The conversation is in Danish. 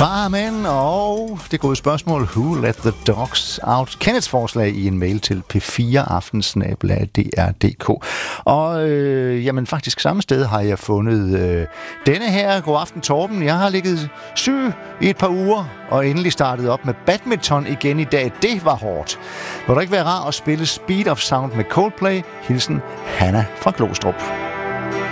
Amen, og det gode spørgsmål, who let the dogs out? Kenneths forslag i en mail til p4aften@dr.dk. Og jamen faktisk samme sted har jeg fundet denne her. God aften, Torben. Jeg har ligget syg i et par uger, og endelig startet op med badminton igen i dag. Det var hårdt. Vil det ikke være rart at spille Speed of Sound med Coldplay? Hilsen Hanna fra Glostrup.